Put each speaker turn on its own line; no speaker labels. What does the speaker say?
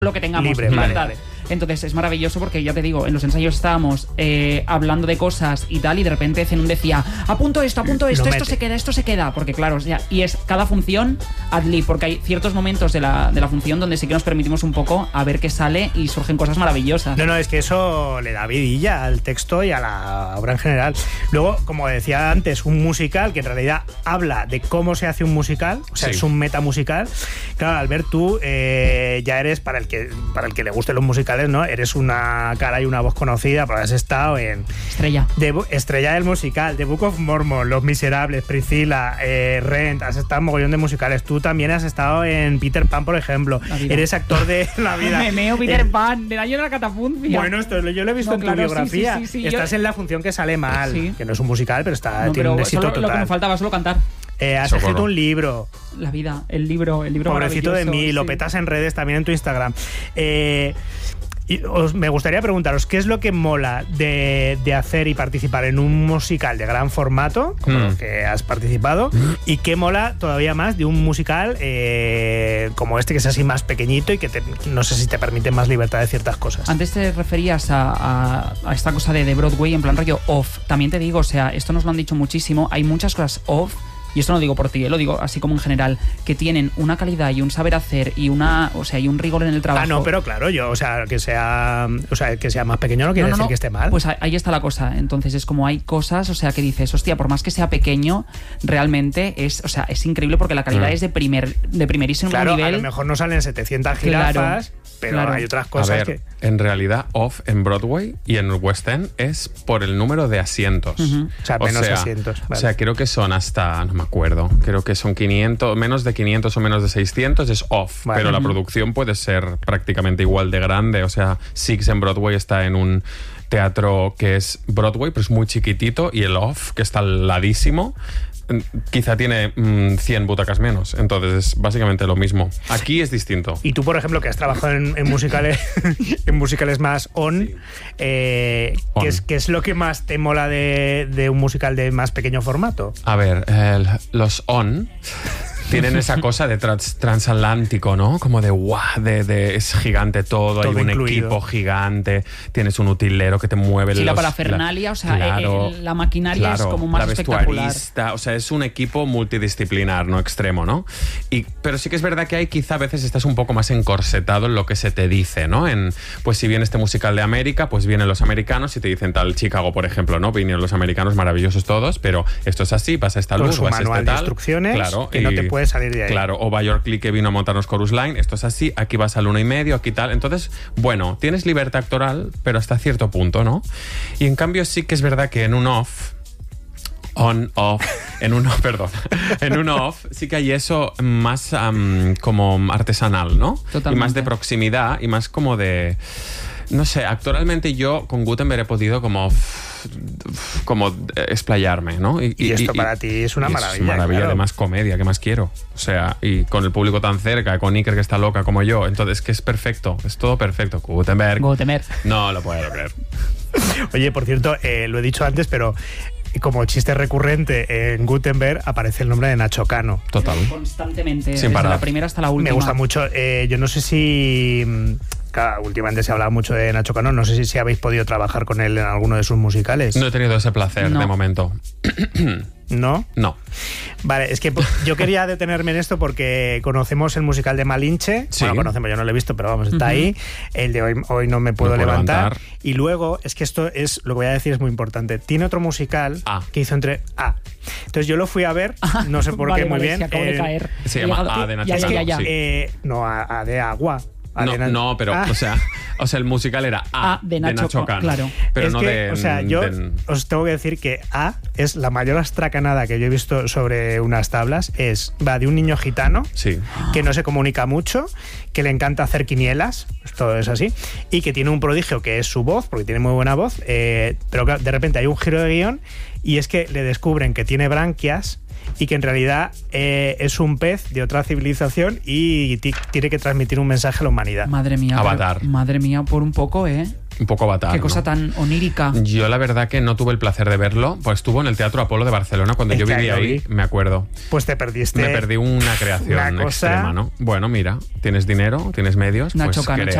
lo que tengamos.
Libre, vale.
Entonces es maravilloso porque ya te digo, en los ensayos estábamos hablando de cosas y tal, y de repente Zenún decía, apunto esto, esto se queda, porque claro, o sea, y es cada función ad lib, porque hay ciertos momentos de la función donde sí que nos permitimos un poco a ver qué sale y surgen cosas maravillosas.
No, es que eso le da vidilla al texto y a la obra en general. Luego, como decía antes, un musical que en realidad habla de cómo se hace un musical, o sea, es un metamusical. Claro, Albert, tú ya eres, para el que le gusten los musicales, ¿no? Eres una cara y una voz conocida, porque has estado en... Estrella del musical, The Book of Mormon, Los Miserables, Priscilla, Rent, has estado en mogollón de musicales. Tú también has estado en Peter Pan, por ejemplo. Eres actor de La Vida.
Memeo, Peter Pan, del año de la catapuncia.
Bueno, esto yo lo he visto en tu biografía.
Sí,
estás en la función que sale mal, que no es un musical, pero tiene un éxito total.
Lo que me faltaba, solo cantar.
Has escrito un libro.
La Vida, el libro
Pobrecito de mí, lo petas en redes, también en tu Instagram. Me gustaría preguntaros, ¿qué es lo que mola de hacer y participar en un musical de gran formato, como los que has participado, y qué mola todavía más de un musical como este, que es así más pequeñito y que no sé si te permite más libertad de ciertas cosas?
Antes te referías a esta cosa de Broadway en plan rollo off. También te digo, o sea, esto nos lo han dicho muchísimo, hay muchas cosas off. Y esto no lo digo por ti, lo digo así como en general, que tienen una calidad y un saber hacer y y un rigor en el trabajo.
No, pero claro, que sea más pequeño no quiere decir que esté mal.
Pues ahí está la cosa. Entonces es como hay cosas, o sea, que dices, hostia, por más que sea pequeño, realmente es increíble porque la calidad es de primerísimo nivel.
Claro, a lo mejor no salen 700 jirafas, pero hay otras cosas
en realidad off en Broadway y en West End es por el número de asientos.
O sea, menos asientos. Vale.
O sea, creo que son hasta, no me acuerdo, creo que son 500, menos de 500 o menos de 600 es off, pero la producción puede ser prácticamente igual de grande. O sea, Six en Broadway está en un teatro que es Broadway, pero es muy chiquitito, y el off, que está al ladísimo, quizá tiene 100 butacas menos. Entonces es básicamente lo mismo. Aquí es distinto.
Y tú, por ejemplo, que has trabajado en musicales en musicales más ¿qué es lo que más te mola de un musical de más pequeño formato?
A ver, los tienen esa cosa de transatlántico, ¿no? Como de es gigante todo, hay un
incluido.
Equipo gigante, tienes un utilero que te mueve
la parafernalia, la maquinaria es como más espectacular.
O sea, es un equipo multidisciplinar, no extremo, ¿no? Pero sí que es verdad que hay quizá a veces estás un poco más encorsetado en lo que se te dice, ¿no? Pues si viene este musical de América, pues vienen los americanos y te dicen tal. Chicago, por ejemplo, ¿no? Vinieron los americanos maravillosos todos, pero esto es así, pasa esta luz,
con su manual de instrucciones,
claro,
que no te puedes salir de ahí.
Claro, o Bayor Click, que vino a montarnos Chorus Line, esto es así, aquí vas al 1,5, aquí tal. Entonces, bueno, tienes libertad actoral, pero hasta cierto punto, ¿no? Y en cambio sí que es verdad que en un off, en un off sí que hay eso más como artesanal, ¿no?
Totalmente.
Y más de proximidad y más como de... No sé, actualmente yo con Gutenberg he podido como explayarme, ¿no?
Y esto para ti es una maravilla.
Es maravilla,
claro.
Además comedia, ¿qué más quiero? O sea, y con el público tan cerca, con Iker que está loca como yo, entonces que es perfecto, es todo perfecto. Gutenberg. No lo puedo creer.
Oye, por cierto, lo he dicho antes, pero como chiste recurrente en Gutenberg aparece el nombre de Nacho Cano.
Total.
Constantemente,
sin
desde
parar.
la primera hasta la última.
Me gusta mucho. Yo no sé si... Claro, últimamente se ha hablado mucho de Nacho Cano. No sé si habéis podido trabajar con él en alguno de sus musicales.
No he tenido ese placer de momento.
¿No?
No.
Vale, es que yo quería detenerme en esto porque conocemos el musical de Malinche.
Sí.
Bueno, conocemos, yo no lo he visto, pero vamos, está ahí. El de hoy no me puedo levantar. Y luego, es que esto es, lo que voy a decir es muy importante. Tiene otro musical que hizo entre Entonces yo lo fui a ver, no sé por qué, muy bien.
Se acabó de caer.
Se llama A de Nacho Cano.
No, A de agua.
No, pero, o sea, el musical era A de Nacho Cano.
Claro.
Pero es no que, yo os tengo que decir que A es la mayor astracanada que yo he visto sobre unas tablas. Va de un niño gitano que no se comunica mucho, que le encanta hacer quinielas, todo es así, y que tiene un prodigio que es su voz, porque tiene muy buena voz, pero de repente hay un giro de guión y es que le descubren que tiene branquias y que en realidad es un pez de otra civilización y tiene que transmitir un mensaje a la humanidad.
Madre mía.
Avatar.
Madre mía, por un poco,
Un poco Avatar.
Qué cosa tan onírica.
Yo la verdad que no tuve el placer de verlo, pues estuvo en el Teatro Apolo de Barcelona cuando yo vivía ahí, me acuerdo.
Pues te perdiste.
Me perdí una creación extrema, ¿no? Bueno, mira, tienes dinero, tienes medios,
Nacho
pues